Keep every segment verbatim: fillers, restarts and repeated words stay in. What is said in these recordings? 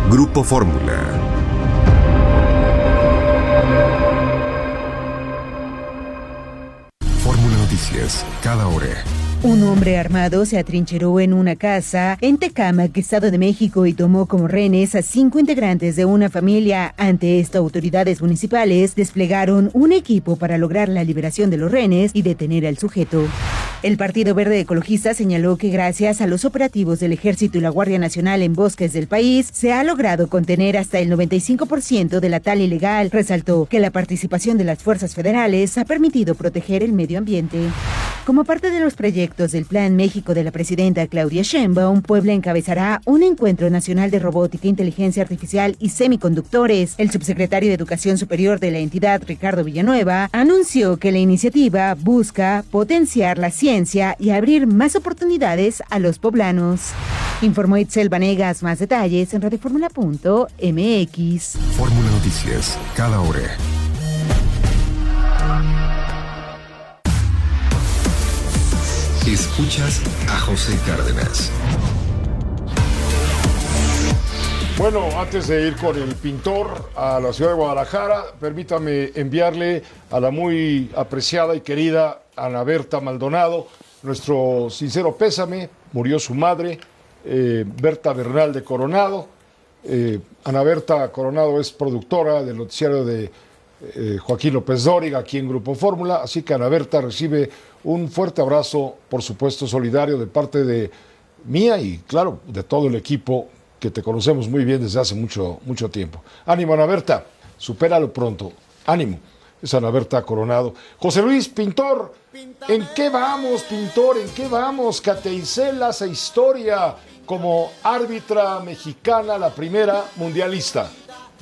Grupo Fórmula. Fórmula Noticias, cada hora. Un hombre armado se atrincheró en una casa en Tecámac, Estado de México, y tomó como rehenes a cinco integrantes de una familia. Ante esto, autoridades municipales desplegaron un equipo para lograr la liberación de los rehenes y detener al sujeto. El Partido Verde Ecologista señaló que gracias a los operativos del Ejército y la Guardia Nacional en bosques del país, se ha logrado contener hasta el noventa y cinco por ciento de la tala ilegal. Resaltó que la participación de las fuerzas federales ha permitido proteger el medio ambiente. Como parte de los proyectos del Plan México de la presidenta Claudia Sheinbaum, Puebla encabezará un encuentro nacional de robótica, inteligencia artificial y semiconductores. El subsecretario de Educación Superior de la entidad, Ricardo Villanueva, anunció que la iniciativa busca potenciar la ciencia y abrir más oportunidades a los poblanos. Informó Itzel Vanegas. Más detalles en radioformula punto m x. Fórmula Noticias, cada hora. Escuchas a José Cárdenas. Bueno, antes de ir con el pintor a la ciudad de Guadalajara, permítame enviarle a la muy apreciada y querida Ana Berta Maldonado nuestro sincero pésame. Murió su madre, eh, Berta Bernal de Coronado. Eh, Ana Berta Coronado es productora del noticiario de eh, Joaquín López Dóriga aquí en Grupo Fórmula, así que Ana Berta recibe un fuerte abrazo, por supuesto solidario, de parte de mía y, claro, de todo el equipo que te conocemos muy bien desde hace mucho, mucho tiempo. Ánimo, Ana Berta, supéralo pronto. Ánimo. Es Ana Berta Coronado. José Luis, pintor, ¿en qué vamos, pintor? ¿En qué vamos? Cateicela esa historia como árbitra mexicana, la primera mundialista.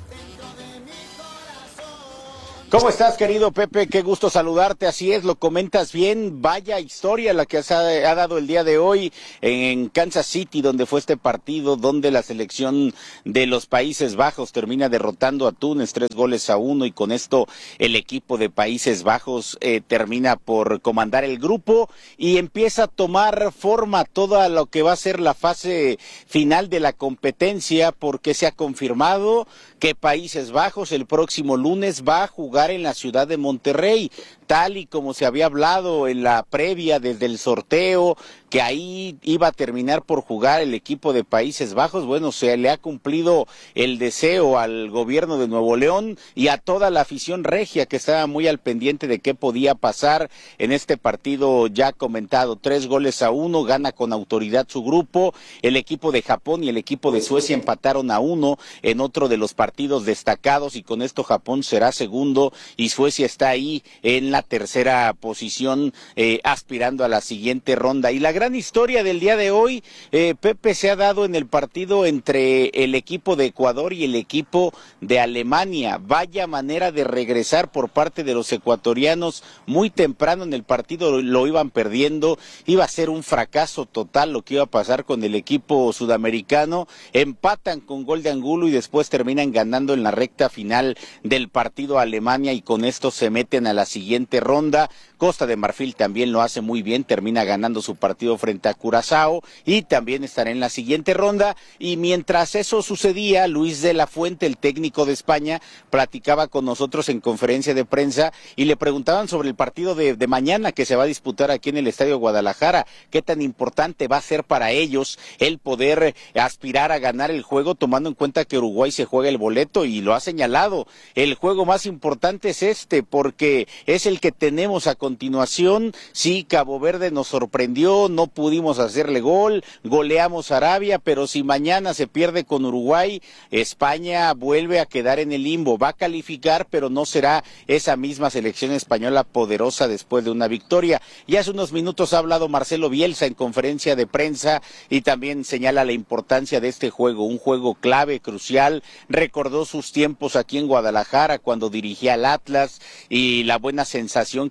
¿Cómo estás, querido Pepe? Qué gusto saludarte. Así es, lo comentas bien. Vaya historia la que se ha, ha dado el día de hoy en Kansas City, donde fue este partido, donde la selección de los Países Bajos termina derrotando a Túnez tres goles a uno, y con esto el equipo de Países Bajos eh, termina por comandar el grupo y empieza a tomar forma toda lo que va a ser la fase final de la competencia, porque se ha confirmado que Países Bajos el próximo lunes va a jugar en la ciudad de Monterrey, tal y como se había hablado en la previa desde el sorteo, que ahí iba a terminar por jugar el equipo de Países Bajos. Bueno, se le ha cumplido el deseo al gobierno de Nuevo León y a toda la afición regia, que estaba muy al pendiente de qué podía pasar en este partido ya comentado. Tres goles a uno, gana con autoridad su grupo. El equipo de Japón y el equipo de Suecia empataron a uno en otro de los partidos destacados, y con esto Japón será segundo y Suecia está ahí en la tercera posición, eh, aspirando a la siguiente ronda. Y la gran historia del día de hoy, eh, Pepe, se ha dado en el partido entre el equipo de Ecuador y el equipo de Alemania. Vaya manera de regresar por parte de los ecuatorianos. Muy temprano en el partido lo iban perdiendo, iba a ser un fracaso total lo que iba a pasar con el equipo sudamericano. Empatan con gol de Angulo y después terminan ganando en la recta final del partido a Alemania, y con esto se meten a la siguiente ronda. Costa de Marfil también lo hace muy bien, termina ganando su partido frente a Curazao y también estará en la siguiente ronda. Y mientras eso sucedía, Luis de la Fuente, el técnico de España, platicaba con nosotros en conferencia de prensa y le preguntaban sobre el partido de, de mañana que se va a disputar aquí en el Estadio Guadalajara. ¿Qué tan importante va a ser para ellos el poder aspirar a ganar el juego, tomando en cuenta que Uruguay se juega el boleto? Y lo ha señalado, el juego más importante es este, porque es el que tenemos a continuación. Sí, Cabo Verde nos sorprendió, no pudimos hacerle gol, goleamos a Arabia, pero si mañana se pierde con Uruguay, España vuelve a quedar en el limbo. Va a calificar, pero no será esa misma selección española poderosa después de una victoria. Y hace unos minutos ha hablado Marcelo Bielsa en conferencia de prensa y también señala la importancia de este juego, un juego clave, crucial. Recordó sus tiempos aquí en Guadalajara cuando dirigía al Atlas y la buena sensación que le había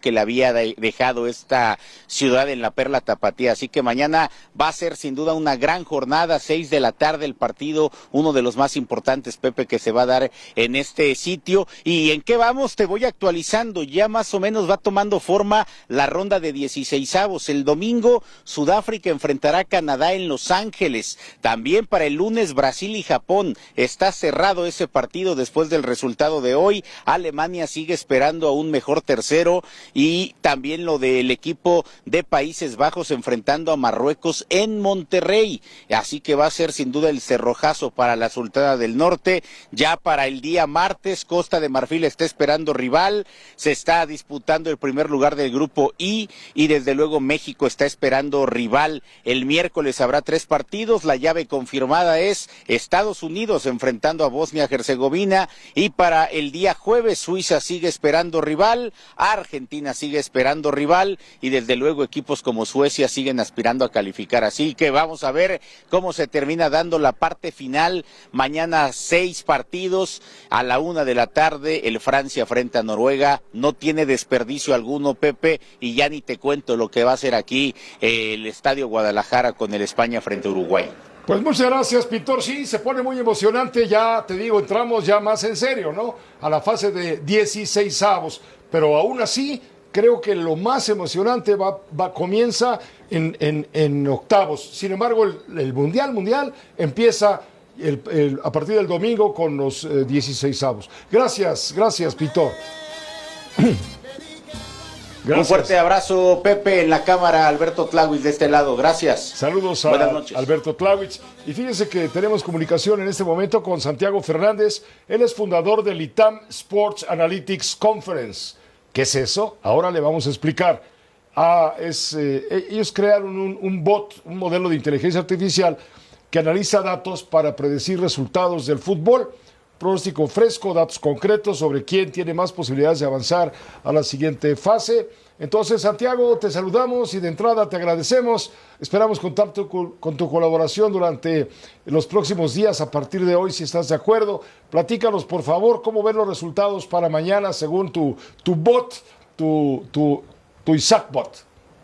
había de, dejado esta ciudad en la Perla Tapatía. Así que mañana va a ser sin duda una gran jornada, seis de la tarde el partido, uno de los más importantes, Pepe, que se va a dar en este sitio. ¿Y en qué vamos? Te voy actualizando, ya más o menos va tomando forma la ronda de dieciseisavos. El domingo Sudáfrica enfrentará a Canadá en Los Ángeles. También para el lunes Brasil y Japón. Está cerrado ese partido después del resultado de hoy. Alemania sigue esperando a un mejor tercero, y también lo del equipo de Países Bajos enfrentando a Marruecos en Monterrey. Así que va a ser sin duda el cerrojazo para la Sultana del Norte. Ya para el día martes Costa de Marfil está esperando rival. Se está disputando el primer lugar del grupo I, y desde luego México está esperando rival. El miércoles habrá tres partidos. La llave confirmada es Estados Unidos enfrentando a Bosnia-Herzegovina, y para el día jueves Suiza sigue esperando rival, Argentina sigue esperando rival, y desde luego equipos como Suecia siguen aspirando a calificar. Así que vamos a ver cómo se termina dando la parte final. Mañana seis partidos a la una de la tarde. El Francia frente a Noruega no tiene desperdicio alguno, Pepe, y ya ni te cuento lo que va a ser aquí eh, el Estadio Guadalajara con el España frente a Uruguay. Pues muchas gracias, Pintor. Sí, se pone muy emocionante. Ya te digo, entramos ya más en serio, ¿no? A la fase de dieciseisavos. Pero aún así, creo que lo más emocionante va, va comienza en, en, en octavos. Sin embargo, el, el Mundial Mundial empieza el, el, a partir del domingo con los eh, dieciseisavos. Gracias, gracias, Pintor. Gracias. Un fuerte abrazo, Pepe, en la cámara, Alberto Tláhuiz de este lado. Gracias. Saludos a Alberto Tláhuiz. Y fíjense que tenemos comunicación en este momento con Santiago Fernández. Él es fundador del I T A M Sports Analytics Conference. ¿Qué es eso? Ahora le vamos a explicar. Ah, es, eh, ellos crearon un, un bot, un modelo de inteligencia artificial que analiza datos para predecir resultados del fútbol. Pronóstico fresco, datos concretos sobre quién tiene más posibilidades de avanzar a la siguiente fase. Entonces, Santiago, te saludamos y de entrada te agradecemos. Esperamos contar tu, con tu colaboración durante los próximos días a partir de hoy, si estás de acuerdo. Platícanos, por favor, cómo ven los resultados para mañana según tu, tu bot, tu, tu, tu Isaac Bot.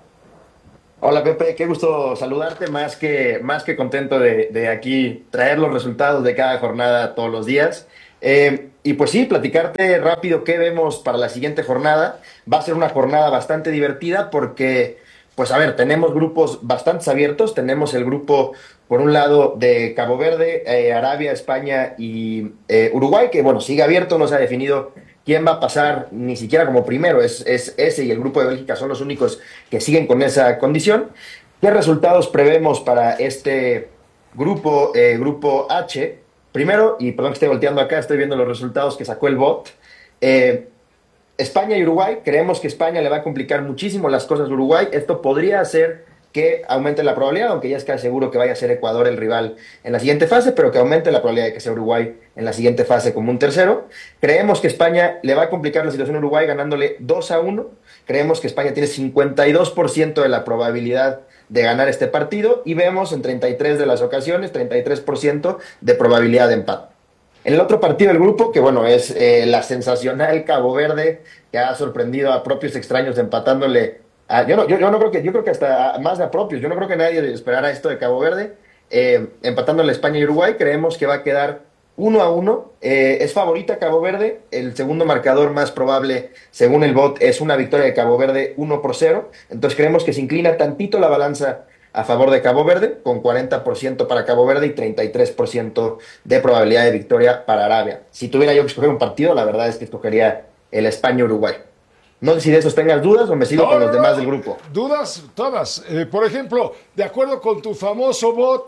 Hola, Pepe, qué gusto saludarte, más que, más que contento de, de aquí traer los resultados de cada jornada todos los días. Eh, y pues sí, platicarte rápido qué vemos para la siguiente jornada. Va a ser una jornada bastante divertida porque, pues a ver, tenemos grupos bastante abiertos. Tenemos el grupo, por un lado, de Cabo Verde, eh, Arabia, España y eh, Uruguay, que bueno, sigue abierto, no se ha definido quién va a pasar ni siquiera como primero. Es, es ese y el grupo de Bélgica son los únicos que siguen con esa condición. ¿Qué resultados prevemos para este grupo, eh, grupo H? Primero, y perdón que esté volteando acá, estoy viendo los resultados que sacó el bot. Eh, España y Uruguay, creemos que España le va a complicar muchísimo las cosas a Uruguay. Esto podría hacer que aumente la probabilidad, aunque ya es casi seguro que vaya a ser Ecuador el rival en la siguiente fase, pero que aumente la probabilidad de que sea Uruguay en la siguiente fase como un tercero. Creemos que España le va a complicar la situación a Uruguay ganándole dos a uno. Creemos que España tiene cincuenta y dos por ciento de la probabilidad de ganar este partido, y vemos en treinta y tres de las ocasiones, treinta y tres por ciento de probabilidad de empate. En el otro partido del grupo, que bueno, es eh, la sensacional Cabo Verde, que ha sorprendido a propios extraños empatándole. Ah, yo, no, yo, yo no creo que, yo creo que hasta más de a propios, yo no creo que nadie esperara esto de Cabo Verde, eh, empatando a España y Uruguay. Creemos que va a quedar uno a uno, eh, es favorita Cabo Verde, el segundo marcador más probable según el bot es una victoria de Cabo Verde uno por cero, entonces creemos que se inclina tantito la balanza a favor de Cabo Verde, con cuarenta por ciento para Cabo Verde y treinta y tres por ciento de probabilidad de victoria para Arabia. Si tuviera yo que escoger un partido, la verdad es que escogería el España-Uruguay. No sé si de esos tengas dudas o me sigo no, con los no, demás del grupo. Dudas, todas. Eh, por ejemplo, de acuerdo con tu famoso bot,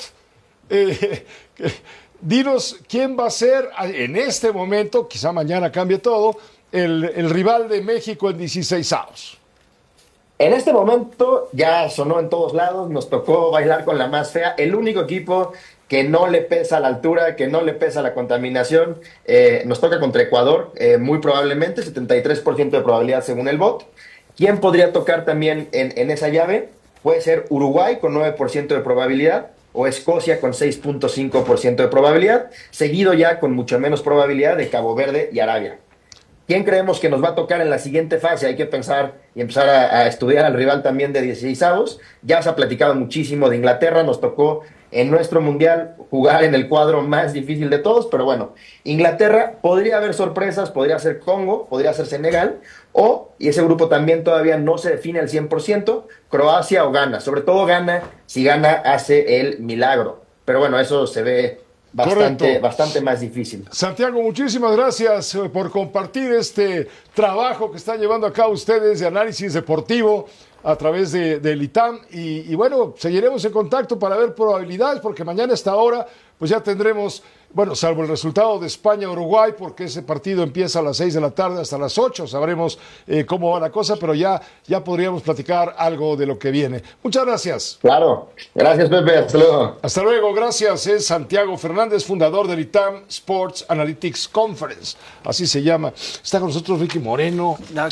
eh, dinos quién va a ser en este momento, quizá mañana cambie todo, el, el rival de México en dieciseisavos. En este momento ya sonó en todos lados, nos tocó bailar con la más fea. El único equipo que no le pesa la altura, que no le pesa la contaminación, eh, nos toca contra Ecuador, eh, muy probablemente, setenta y tres por ciento de probabilidad según el bot. ¿Quién podría tocar también en, en esa llave? Puede ser Uruguay con nueve por ciento de probabilidad, o Escocia con seis punto cinco por ciento de probabilidad, seguido ya con mucha menos probabilidad de Cabo Verde y Arabia. ¿Quién creemos que nos va a tocar en la siguiente fase? Hay que pensar y empezar a, a estudiar al rival también de dieciseisavos. Ya se ha platicado muchísimo de Inglaterra, nos tocó en nuestro mundial jugar en el cuadro más difícil de todos, pero bueno, Inglaterra, podría haber sorpresas, podría ser Congo, podría ser Senegal, o, y ese grupo también todavía no se define al cien por ciento, Croacia o Ghana. Sobre todo Ghana, si Ghana hace el milagro. Pero bueno, eso se ve bastante, bastante más difícil. Santiago, muchísimas gracias por compartir este trabajo que están llevando a cabo ustedes de análisis deportivo a través de, del I T A M y, y bueno, seguiremos en contacto para ver probabilidades porque mañana a esta hora pues ya tendremos, bueno, salvo el resultado de España-Uruguay, porque ese partido empieza a las seis de la tarde hasta las ocho, sabremos eh, cómo va la cosa, pero ya, ya podríamos platicar algo de lo que viene. Muchas gracias. Claro, gracias Pepe, hasta luego. Hasta luego, gracias. Es Santiago Fernández, fundador del I T A M Sports Analytics Conference, así se llama. Está con nosotros Ricky Moreno. No.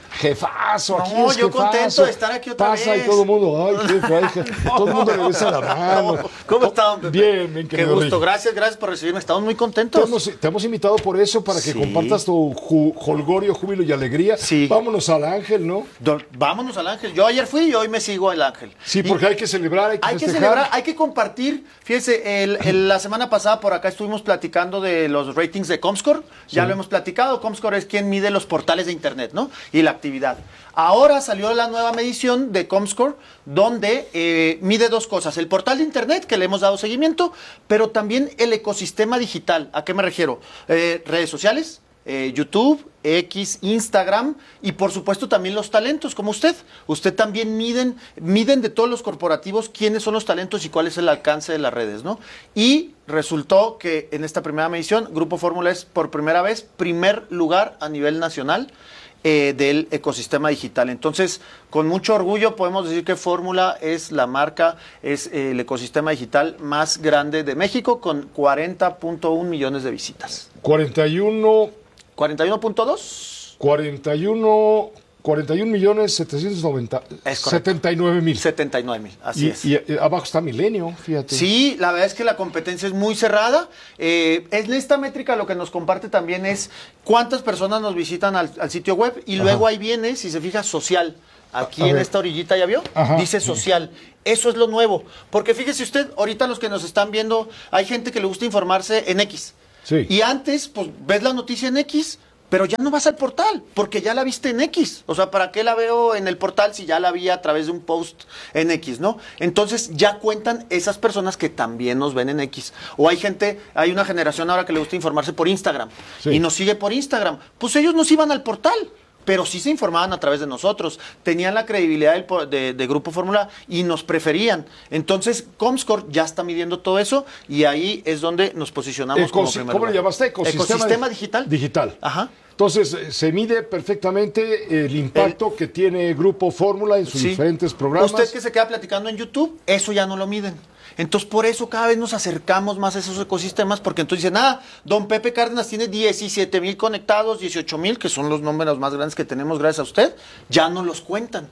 Jefazo, aquí no, es yo jefazo. contento de estar aquí otra Pasa vez. Y todo el mundo, ay, jefe, ay, jefe. Todo el mundo le besa la mano. No. ¿Cómo están, Pepe? Bien, bien, Qué querido gusto, Ricky. gracias, gracias por recibirme. Estamos muy Te contentos. hemos, te hemos invitado por eso, para que Sí. compartas tu ju- jolgorio, júbilo y alegría. Sí. Vámonos al Ángel, ¿no? Do- Vámonos al Ángel. Yo ayer fui y hoy me sigo al Ángel. Sí, Y- porque hay que celebrar, hay que Hay que festejar. celebrar, hay que compartir. Fíjense, el, el- la semana pasada por acá estuvimos platicando de los ratings de Comscore. Ya lo hemos platicado. Comscore es quien mide los portales de Internet, ¿no? Y la actividad. Ahora salió la nueva medición de Comscore, donde eh, mide dos cosas. El portal de Internet, que le hemos dado seguimiento, pero también el ecosistema digital. ¿A qué me refiero? Eh, redes sociales, eh, YouTube, X, Instagram y por supuesto también los talentos, como usted. Usted también miden, miden de todos los corporativos quiénes son los talentos y cuál es el alcance de las redes, ¿no? Y resultó que en esta primera medición, Grupo Fórmula es por primera vez primer lugar a nivel nacional eh, del ecosistema digital. Entonces, con mucho orgullo podemos decir que Fórmula es la marca, es eh, el ecosistema digital más grande de México con cuarenta punto uno millones de visitas. cuarenta y uno, ¿cuarenta y uno punto dos? cuarenta y uno, cuarenta y un millones setecientos noventa, Es correcto. setenta y nueve mil. setenta y nueve mil, así Y, es. y, eh, abajo está Milenio, fíjate. Sí, la verdad es que la competencia es muy cerrada. Eh, en esta métrica lo que nos comparte también es cuántas personas nos visitan al, al sitio web y luego ahí viene, si se fija, social. Aquí A en ver. esta orillita, ¿ya vio? Ajá. Dice social. Eso es lo nuevo. Porque fíjese usted, ahorita los que nos están viendo, hay gente que le gusta informarse en X. Sí. Y antes, pues, ves la noticia en X, pero ya no vas al portal, porque ya la viste en X. O sea, ¿para qué la veo en el portal si ya la vi a través de un post en X, no? Entonces ya cuentan esas personas que también nos ven en X. O hay gente, hay una generación ahora que le gusta informarse por Instagram Sí. y nos sigue por Instagram. Pues ellos nos iban al portal, pero sí se informaban a través de nosotros. Tenían la credibilidad del po- de, de Grupo Fórmula y nos preferían. Entonces, Comscore ya está midiendo todo eso y ahí es donde nos posicionamos como Ecosi- primer ¿Cómo le lugar. llamaste? Ecosistema, Ecosistema di- digital. Digital. Ajá. Entonces, eh, se mide perfectamente el impacto que tiene Grupo Fórmula en sus Sí. diferentes programas. Usted que se queda platicando en YouTube, eso ya no lo miden. Entonces, por eso cada vez nos acercamos más a esos ecosistemas, porque entonces dicen, ah, don Pepe Cárdenas tiene diecisiete mil conectados, dieciocho mil, que son los números más grandes que tenemos gracias a usted, ya no los cuentan.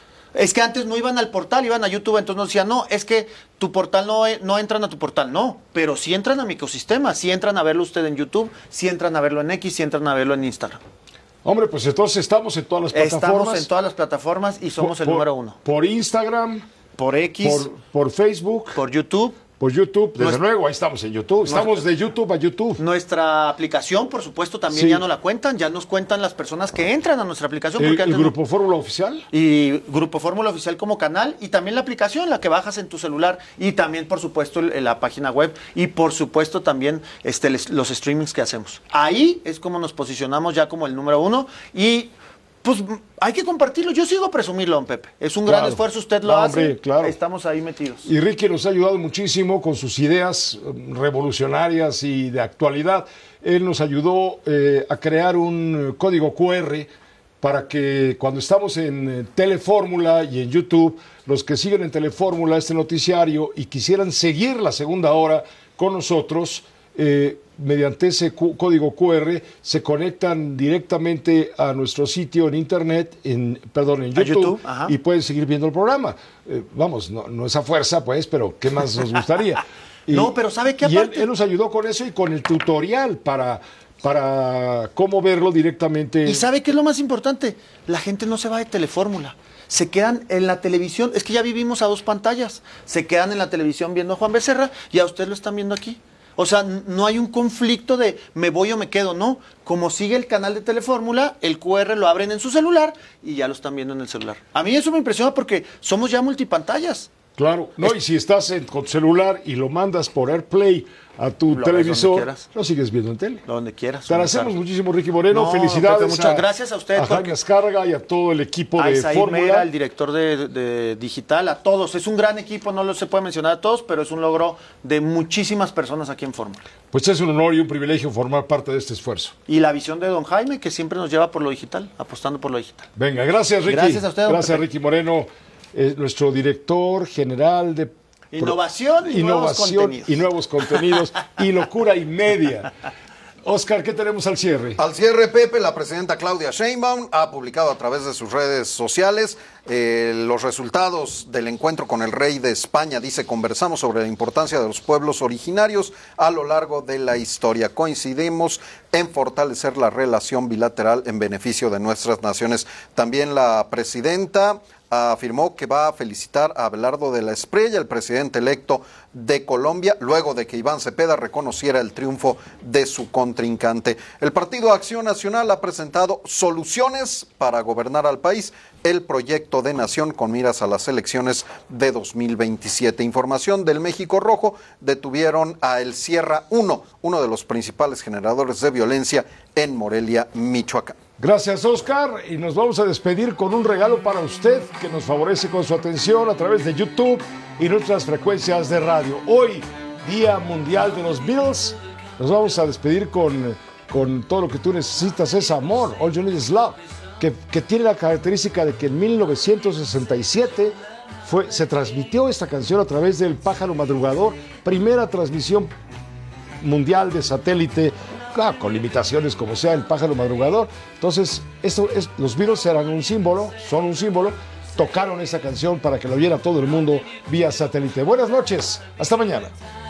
Es que antes no iban al portal, iban a YouTube, entonces nos decían, no, es que tu portal no, no entran a tu portal, no, pero sí entran a mi ecosistema, sí entran a verlo usted en YouTube, sí entran a verlo en X, sí entran a verlo en Instagram. Hombre, pues entonces estamos en todas las plataformas. Estamos en todas las plataformas y somos Por- el número uno. Por Instagram, Por X, por, por Facebook, por YouTube. por YouTube. Desde Nues- luego, ahí estamos en YouTube. Estamos de YouTube a YouTube. Nuestra aplicación, por supuesto, también Sí. ya no la cuentan, ya nos cuentan las personas que entran a nuestra aplicación. El, Porque el antes no- Grupo Fórmula Oficial. Y Grupo Fórmula Oficial como canal y también la aplicación, la que bajas en tu celular y también, por supuesto, el- la página web y, por supuesto, también este, les- los streamings que hacemos. Ahí es como nos posicionamos ya como el número uno y pues hay que compartirlo. Yo sigo presumirlo, don Pepe. Es un gran Claro. esfuerzo, usted lo No, hace. hombre, claro. Estamos ahí metidos. Y Ricky nos ha ayudado muchísimo con sus ideas eh, revolucionarias y de actualidad. Él nos ayudó eh, a crear un eh, código Q R para que cuando estamos en eh, Telefórmula y en YouTube, los que siguen en Telefórmula este noticiario y quisieran seguir la segunda hora con nosotros, eh, mediante ese cu- código Q R se conectan directamente a nuestro sitio en internet, en, perdón, en A YouTube, YouTube, ajá. y pueden seguir viendo el programa. Eh, vamos, no, no es a fuerza, pues, pero ¿qué más nos gustaría? Y, no, pero ¿sabe qué y aparte? él, él nos ayudó con eso y con el tutorial para, para cómo verlo directamente. ¿Y sabe qué es lo más importante? La gente no se va de Telefórmula. Se quedan en la televisión. Es que ya vivimos a dos pantallas. Se quedan en la televisión viendo a Juan Becerra y a usted lo están viendo aquí. O sea, no hay un conflicto de me voy o me quedo, no. Como sigue el canal de Telefórmula, el cu erre lo abren en su celular y ya lo están viendo en el celular. A mí eso me impresiona porque somos ya multipantallas. Claro, no, y si estás en, con celular y lo mandas por AirPlay a tu Lo televisor, lo sigues viendo en tele. Donde quieras. Te agradecemos muchísimo, Ricky Moreno. No, Felicidades. Pepe, muchas gracias a usted. A Jaime Azcárraga y a todo el equipo de Fórmula. Mera, el director de, de digital, a todos. Es un gran equipo, no lo se puede mencionar a todos, pero es un logro de muchísimas personas aquí en Fórmula. Pues es un honor y un privilegio formar parte de este esfuerzo. Y la visión de don Jaime, que siempre nos lleva por lo digital, apostando por lo digital. Venga, gracias, Ricky. Gracias a usted, don Gracias, Pepe. Ricky Moreno, eh, nuestro director general de Innovación y nuevos contenidos. y nuevos contenidos y locura y media. Oscar, ¿qué tenemos al cierre? Al cierre, Pepe, la presidenta Claudia Sheinbaum ha publicado a través de sus redes sociales eh, los resultados del encuentro con el rey de España. Dice, conversamos sobre la importancia de los pueblos originarios a lo largo de la historia. Coincidimos en fortalecer la relación bilateral en beneficio de nuestras naciones. También la presidenta afirmó que va a felicitar a Abelardo de la Espriella, el presidente electo de Colombia, luego de que Iván Cepeda reconociera el triunfo de su contrincante. El Partido Acción Nacional ha presentado soluciones para gobernar al país, el proyecto de nación con miras a las elecciones de dos mil veintisiete. Información del México Rojo, detuvieron a El Sierra uno, uno de los principales generadores de violencia en Morelia, Michoacán. Gracias, Oscar, y nos vamos a despedir con un regalo para usted que nos favorece con su atención a través de YouTube y nuestras frecuencias de radio. Hoy, Día Mundial de los Beatles, nos vamos a despedir con, con todo lo que tú necesitas es amor, All You Need Is Love, que, que tiene la característica de que en mil novecientos sesenta y siete fue, se transmitió esta canción a través del Pájaro Madrugador, primera transmisión mundial de satélite, claro, con limitaciones como sea el Pájaro Madrugador. Entonces, esto es, los Beatles eran un símbolo, son un símbolo, tocaron esa canción para que la viera todo el mundo vía satélite. Buenas noches, hasta mañana.